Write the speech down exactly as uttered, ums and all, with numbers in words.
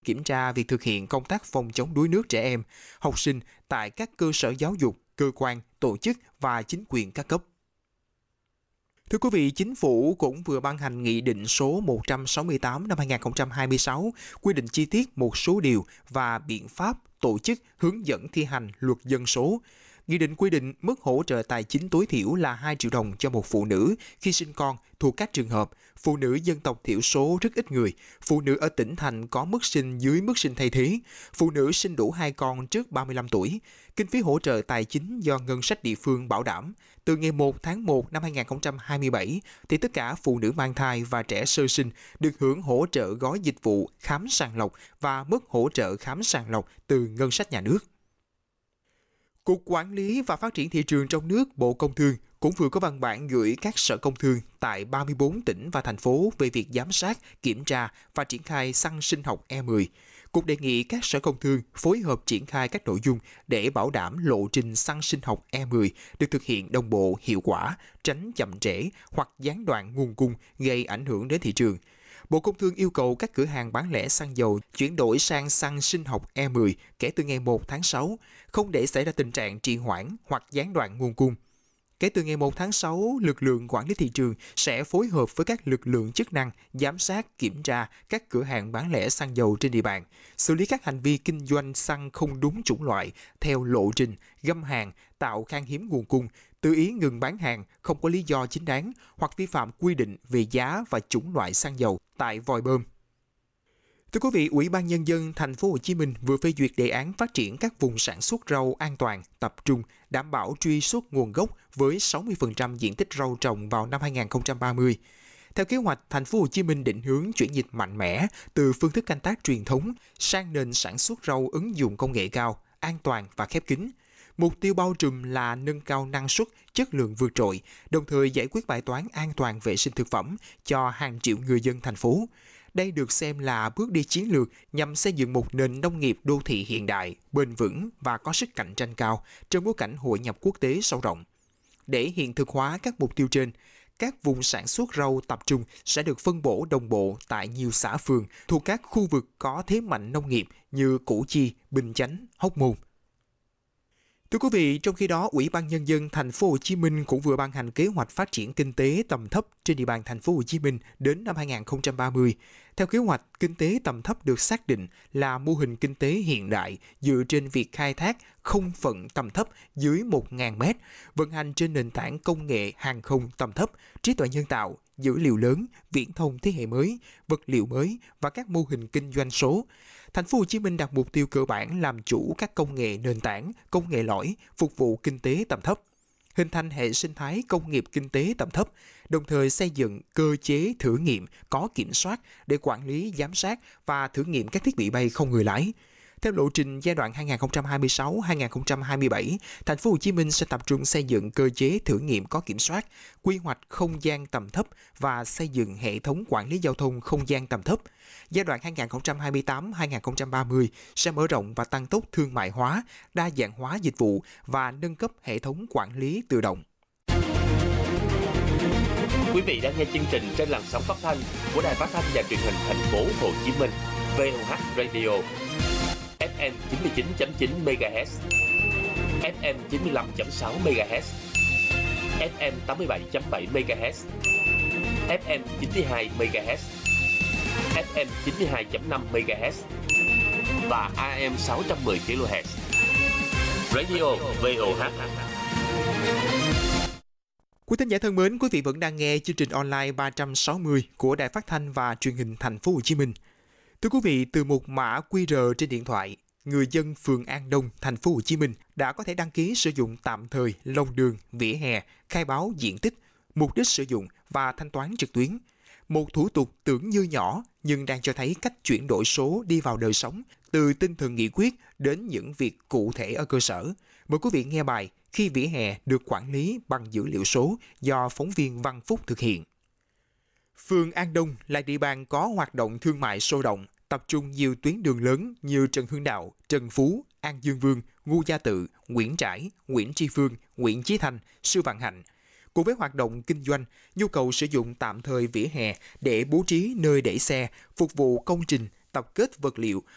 kiểm tra việc thực hiện công tác phòng chống đuối nước trẻ em, học sinh tại các cơ sở giáo dục, cơ quan, tổ chức và chính quyền các cấp. Thưa quý vị, Chính phủ cũng vừa ban hành Nghị định số một trăm sáu mươi tám năm hai nghìn không trăm hai mươi sáu quy định chi tiết một số điều và biện pháp tổ chức hướng dẫn thi hành luật dân số. Nghị định quy định mức hỗ trợ tài chính tối thiểu là hai triệu đồng cho một phụ nữ khi sinh con thuộc các trường hợp phụ nữ dân tộc thiểu số rất ít người, phụ nữ ở tỉnh thành có mức sinh dưới mức sinh thay thế, phụ nữ sinh đủ hai con trước ba mươi lăm tuổi. Kinh phí hỗ trợ tài chính do ngân sách địa phương bảo đảm. Từ ngày một tháng một năm hai nghìn không trăm hai mươi bảy, thì tất cả phụ nữ mang thai và trẻ sơ sinh được hưởng hỗ trợ gói dịch vụ khám sàng lọc và mức hỗ trợ khám sàng lọc từ ngân sách nhà nước. Cục Quản lý và Phát triển Thị trường trong nước, Bộ Công Thương cũng vừa có văn bản gửi các sở công thương tại ba mươi tư tỉnh và thành phố về việc giám sát, kiểm tra và triển khai xăng sinh học E mười. Cục đề nghị các sở công thương phối hợp triển khai các nội dung để bảo đảm lộ trình xăng sinh học E mười được thực hiện đồng bộ, hiệu quả, tránh chậm trễ hoặc gián đoạn nguồn cung gây ảnh hưởng đến thị trường. Bộ Công Thương yêu cầu các cửa hàng bán lẻ xăng dầu chuyển đổi sang xăng sinh học E mười kể từ ngày một tháng sáu, không để xảy ra tình trạng trì hoãn hoặc gián đoạn nguồn cung. Kể từ ngày một tháng sáu, lực lượng quản lý thị trường sẽ phối hợp với các lực lượng chức năng giám sát, kiểm tra các cửa hàng bán lẻ xăng dầu trên địa bàn, xử lý các hành vi kinh doanh xăng không đúng chủng loại theo lộ trình, găm hàng, tạo khan hiếm nguồn cung, tự ý ngừng bán hàng không có lý do chính đáng hoặc vi phạm quy định về giá và chủng loại xăng dầu tại vòi bơm. Thưa quý vị, Ủy ban Nhân dân Thành phố Hồ Chí Minh vừa phê duyệt đề án phát triển các vùng sản xuất rau an toàn, tập trung, đảm bảo truy xuất nguồn gốc với sáu mươi phần trăm diện tích rau trồng vào năm hai nghìn không trăm ba mươi. Theo kế hoạch, Thành phố Hồ Chí Minh định hướng chuyển dịch mạnh mẽ từ phương thức canh tác truyền thống sang nền sản xuất rau ứng dụng công nghệ cao, an toàn và khép kín. Mục tiêu bao trùm là nâng cao năng suất, chất lượng vượt trội, đồng thời giải quyết bài toán an toàn vệ sinh thực phẩm cho hàng triệu người dân thành phố. Đây được xem là bước đi chiến lược nhằm xây dựng một nền nông nghiệp đô thị hiện đại, bền vững và có sức cạnh tranh cao trong bối cảnh hội nhập quốc tế sâu rộng. Để hiện thực hóa các mục tiêu trên, các vùng sản xuất rau tập trung sẽ được phân bổ đồng bộ tại nhiều xã phường thuộc các khu vực có thế mạnh nông nghiệp như Củ Chi, Bình Chánh, Hóc Môn. Thưa quý vị, trong khi đó, Ủy ban Nhân dân Thành phố Hồ Chí Minh cũng vừa ban hành kế hoạch phát triển kinh tế tầm thấp trên địa bàn Thành phố Hồ Chí Minh đến năm hai nghìn không trăm ba mươi. Theo kế hoạch, kinh tế tầm thấp được xác định là mô hình kinh tế hiện đại dựa trên việc khai thác không phận tầm thấp dưới một nghìn mét, vận hành trên nền tảng công nghệ hàng không tầm thấp, trí tuệ nhân tạo, dữ liệu lớn, viễn thông thế hệ mới, vật liệu mới và các mô hình kinh doanh số. Thành phố Hồ Chí Minh đặt mục tiêu cơ bản làm chủ các công nghệ nền tảng, công nghệ lõi, phục vụ kinh tế tầm thấp, hình thành hệ sinh thái công nghiệp kinh tế tầm thấp, đồng thời xây dựng cơ chế thử nghiệm có kiểm soát để quản lý, giám sát và thử nghiệm các thiết bị bay không người lái. Theo lộ trình giai đoạn hai nghìn không trăm hai mươi sáu đến hai nghìn không trăm hai mươi bảy, Thành phố Hồ Chí Minh sẽ tập trung xây dựng cơ chế thử nghiệm có kiểm soát, quy hoạch không gian tầm thấp và xây dựng hệ thống quản lý giao thông không gian tầm thấp. Giai đoạn hai nghìn không trăm hai mươi tám đến hai nghìn không trăm ba mươi sẽ mở rộng và tăng tốc thương mại hóa, đa dạng hóa dịch vụ và nâng cấp hệ thống quản lý tự động. Quý vị đang nghe chương trình trên làn sóng phát thanh của Đài Phát thanh và Truyền hình Thành phố Hồ Chí Minh, vê o hát Radio, ép em chín mươi chín chấm chín MHz, ép em chín mươi lăm chấm sáu MHz, ép em tám mươi bảy chấm bảy MHz, ép em chín mươi hai MHz, ép em chín mươi hai chấm năm MHz và a em sáu trăm mười kHz. Radio vê o hát. Quý thính giả thân mến, quý vị vẫn đang nghe chương trình online ba trăm sáu mươi của Đài Phát thanh và Truyền hình Thành phố Hồ Chí Minh. Thưa quý vị, từ một mã quy rờ trên điện thoại, người dân phường An Đông, Thành phố Hồ Chí Minh đã có thể đăng ký sử dụng tạm thời lòng đường, vỉa hè, khai báo diện tích, mục đích sử dụng và thanh toán trực tuyến. Một thủ tục tưởng như nhỏ nhưng đang cho thấy cách chuyển đổi số đi vào đời sống, từ tinh thần nghị quyết đến những việc cụ thể ở cơ sở. Mời quý vị nghe bài Khi vỉa hè được quản lý bằng dữ liệu số do phóng viên Văn Phúc thực hiện. Phường An Đông là địa bàn có hoạt động thương mại sôi động, tập trung nhiều tuyến đường lớn như Trần Hưng Đạo, Trần Phú, An Dương Vương, Ngô Gia Tự, Nguyễn Trãi, Nguyễn Tri Phương, Nguyễn Chí Thanh, Sư Vạn Hạnh. Cùng với hoạt động kinh doanh, nhu cầu sử dụng tạm thời vỉa hè để bố trí nơi để xe, phục vụ công trình, tập kết vật liệu